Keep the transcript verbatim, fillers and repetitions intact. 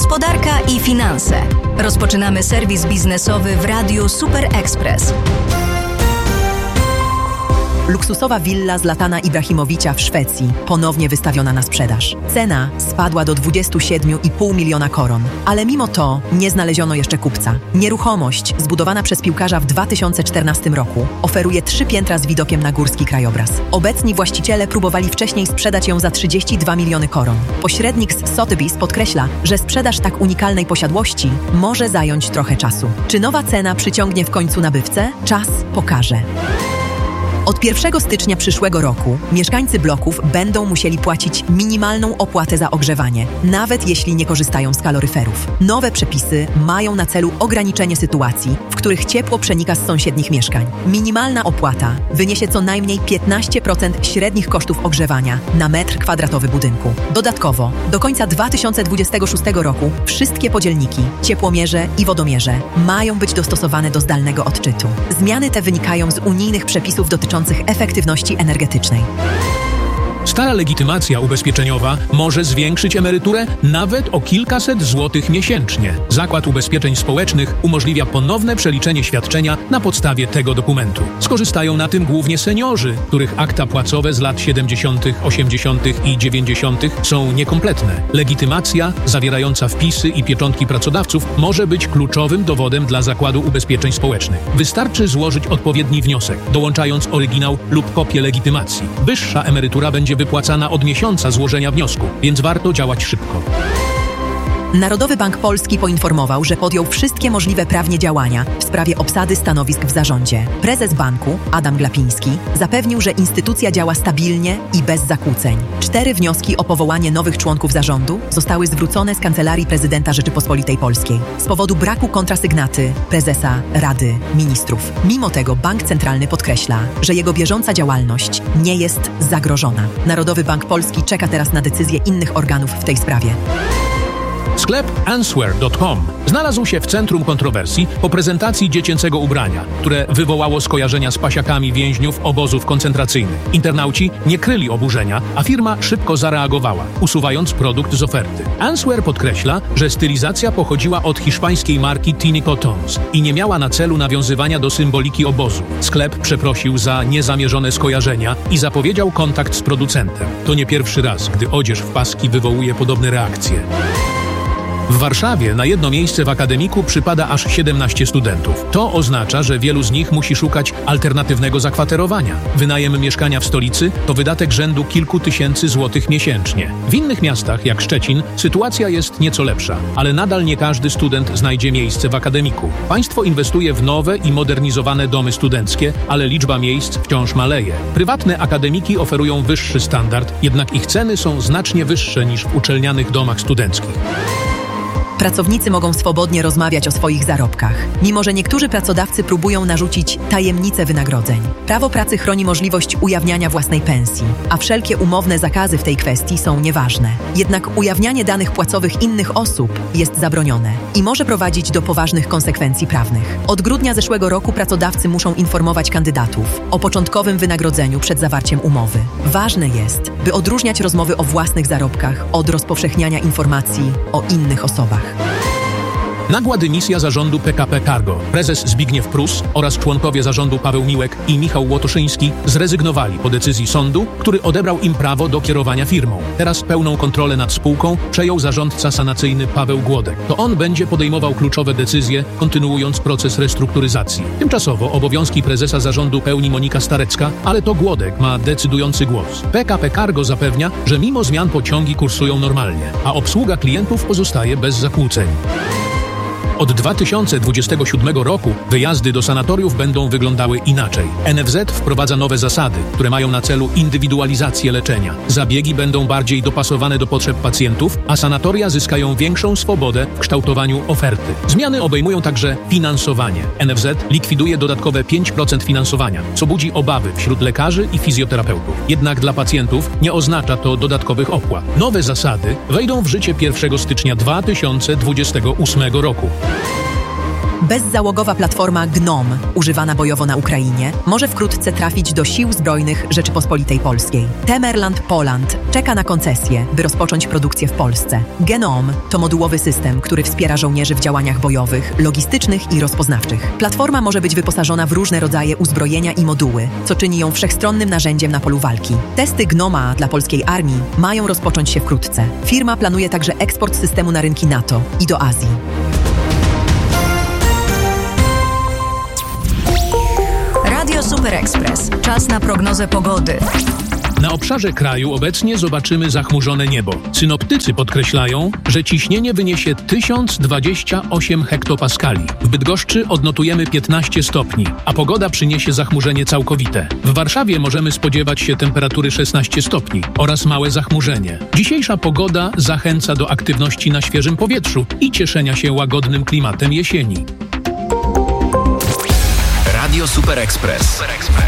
Gospodarka i finanse. Rozpoczynamy serwis biznesowy w Radiu Super Express. Luksusowa willa Zlatana Ibrahimowicza w Szwecji ponownie wystawiona na sprzedaż. Cena spadła do dwadzieścia siedem i pół miliona koron, ale mimo to nie znaleziono jeszcze kupca. Nieruchomość, zbudowana przez piłkarza w dwa tysiące czternastym roku, oferuje trzy piętra z widokiem na górski krajobraz. Obecni właściciele próbowali wcześniej sprzedać ją za trzydzieści dwa miliony koron. Pośrednik z Sotheby's podkreśla, że sprzedaż tak unikalnej posiadłości może zająć trochę czasu. Czy nowa cena przyciągnie w końcu nabywcę? Czas pokaże. Od pierwszego stycznia przyszłego roku mieszkańcy bloków będą musieli płacić minimalną opłatę za ogrzewanie, nawet jeśli nie korzystają z kaloryferów. Nowe przepisy mają na celu ograniczenie sytuacji, w których ciepło przenika z sąsiednich mieszkań. Minimalna opłata wyniesie co najmniej piętnaście procent średnich kosztów ogrzewania na metr kwadratowy budynku. Dodatkowo, do końca dwa tysiące dwudziestego szóstego roku wszystkie podzielniki, ciepłomierze i wodomierze mają być dostosowane do zdalnego odczytu. Zmiany te wynikają z unijnych przepisów dotyczących efektywności energetycznej. Stara legitymacja ubezpieczeniowa może zwiększyć emeryturę nawet o kilkaset złotych miesięcznie. Zakład Ubezpieczeń Społecznych umożliwia ponowne przeliczenie świadczenia na podstawie tego dokumentu. Skorzystają na tym głównie seniorzy, których akta płacowe z lat siedemdziesiątych, osiemdziesiątych i dziewięćdziesiątych są niekompletne. Legitymacja zawierająca wpisy i pieczątki pracodawców może być kluczowym dowodem dla Zakładu Ubezpieczeń Społecznych. Wystarczy złożyć odpowiedni wniosek, dołączając oryginał lub kopię legitymacji. Wyższa emerytura będzie wypłacana od miesiąca złożenia wniosku, więc warto działać szybko. Narodowy Bank Polski poinformował, że podjął wszystkie możliwe prawnie działania w sprawie obsady stanowisk w zarządzie. Prezes banku, Adam Glapiński, zapewnił, że instytucja działa stabilnie i bez zakłóceń. Cztery wnioski o powołanie nowych członków zarządu zostały zwrócone z Kancelarii Prezydenta Rzeczypospolitej Polskiej z powodu braku kontrasygnaty prezesa Rady Ministrów. Mimo tego Bank Centralny podkreśla, że jego bieżąca działalność nie jest zagrożona. Narodowy Bank Polski czeka teraz na decyzję innych organów w tej sprawie. Sklep answer kropka com znalazł się w centrum kontrowersji po prezentacji dziecięcego ubrania, które wywołało skojarzenia z pasiakami więźniów obozów koncentracyjnych. Internauci nie kryli oburzenia, a firma szybko zareagowała, usuwając produkt z oferty. Answer podkreśla, że stylizacja pochodziła od hiszpańskiej marki Tiny Cotons i nie miała na celu nawiązywania do symboliki obozu. Sklep przeprosił za niezamierzone skojarzenia i zapowiedział kontakt z producentem. To nie pierwszy raz, gdy odzież w paski wywołuje podobne reakcje. W Warszawie na jedno miejsce w akademiku przypada aż siedemnaście studentów. To oznacza, że wielu z nich musi szukać alternatywnego zakwaterowania. Wynajem mieszkania w stolicy to wydatek rzędu kilku tysięcy złotych miesięcznie. W innych miastach, jak Szczecin, sytuacja jest nieco lepsza, ale nadal nie każdy student znajdzie miejsce w akademiku. Państwo inwestuje w nowe i modernizowane domy studenckie, ale liczba miejsc wciąż maleje. Prywatne akademiki oferują wyższy standard, jednak ich ceny są znacznie wyższe niż w uczelnianych domach studenckich. Pracownicy mogą swobodnie rozmawiać o swoich zarobkach, mimo że niektórzy pracodawcy próbują narzucić tajemnicę wynagrodzeń. Prawo pracy chroni możliwość ujawniania własnej pensji, a wszelkie umowne zakazy w tej kwestii są nieważne. Jednak ujawnianie danych płacowych innych osób jest zabronione i może prowadzić do poważnych konsekwencji prawnych. Od grudnia zeszłego roku pracodawcy muszą informować kandydatów o początkowym wynagrodzeniu przed zawarciem umowy. Ważne jest, by odróżniać rozmowy o własnych zarobkach od rozpowszechniania informacji o innych osobach. Nagła dymisja zarządu P K P Cargo. Prezes Zbigniew Prus oraz członkowie zarządu Paweł Miłek i Michał Łotoszyński zrezygnowali po decyzji sądu, który odebrał im prawo do kierowania firmą. Teraz pełną kontrolę nad spółką przejął zarządca sanacyjny Paweł Głodek. To on będzie podejmował kluczowe decyzje, kontynuując proces restrukturyzacji. Tymczasowo obowiązki prezesa zarządu pełni Monika Starecka, ale to Głodek ma decydujący głos. P K P Cargo zapewnia, że mimo zmian pociągi kursują normalnie, a obsługa klientów pozostaje bez zakłóceń. Od dwa tysiące dwudziestego siódmego roku wyjazdy do sanatoriów będą wyglądały inaczej. N F Z wprowadza nowe zasady, które mają na celu indywidualizację leczenia. Zabiegi będą bardziej dopasowane do potrzeb pacjentów, a sanatoria zyskają większą swobodę w kształtowaniu oferty. Zmiany obejmują także finansowanie. N F Z likwiduje dodatkowe pięć procent finansowania, co budzi obawy wśród lekarzy i fizjoterapeutów. Jednak dla pacjentów nie oznacza to dodatkowych opłat. Nowe zasady wejdą w życie pierwszego stycznia dwa tysiące dwudziestego ósmego roku. Bezzałogowa platforma Gnom, używana bojowo na Ukrainie, może wkrótce trafić do Sił Zbrojnych Rzeczypospolitej Polskiej. Temerland Poland czeka na koncesję, by rozpocząć produkcję w Polsce. Genom to modułowy system, który wspiera żołnierzy w działaniach bojowych, logistycznych i rozpoznawczych. Platforma może być wyposażona w różne rodzaje uzbrojenia i moduły, co czyni ją wszechstronnym narzędziem na polu walki. Testy Gnoma dla polskiej armii mają rozpocząć się wkrótce. Firma planuje także eksport systemu na rynki NATO i do Azji. Radio Super Express. Czas na prognozę pogody. Na obszarze kraju obecnie zobaczymy zachmurzone niebo. Synoptycy podkreślają, że ciśnienie wyniesie tysiąc dwadzieścia osiem hektopaskali. W Bydgoszczy odnotujemy piętnaście stopni, a pogoda przyniesie zachmurzenie całkowite. W Warszawie możemy spodziewać się temperatury szesnaście stopni oraz małe zachmurzenie. Dzisiejsza pogoda zachęca do aktywności na świeżym powietrzu i cieszenia się łagodnym klimatem jesieni. Radio Super Express. Super Express.